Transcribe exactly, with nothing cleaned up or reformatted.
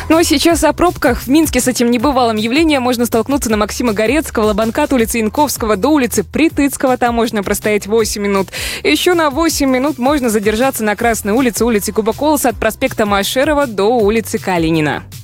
Ну а сейчас о пробках. В Минске с этим небывалым явлением можно столкнуться на Максима Горецкого, Лобанка от улицы Янковского до улицы Притыцкого. Там можно простоять восемь минут. Еще на восемь минут можно задержаться на Красной улице, улице Куба Колоса от проспекта Машерова до улицы Калинина.